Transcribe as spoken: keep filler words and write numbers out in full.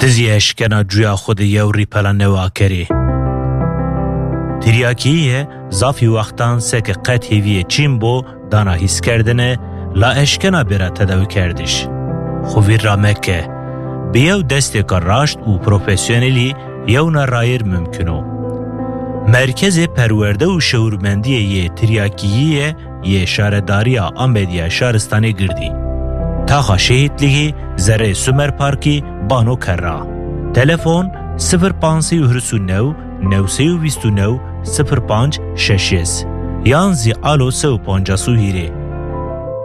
تزی اشکنا جویا خود یوری پلا نواکری. تریاکیه زافی وقتان سک قط هیوی چین بو دانا حس کردنه لا اشکنا برا تداوی کردش. خوی رامکه بیو دست که راشت و پروفیسیونلی یونا رایر ممکنو. مرکز پرورده و شعورمندی یه تریاکیه یه شارداریا آمدیا شارستانی گردی. تاخا شهیدلیگی زره سومر پارکی بانو کرا. تلفن صفر پانسی و هرسو نو نوسی و بیستو نو صفر پانچ ششیز یانزی آلو سو پانجاسو هیره.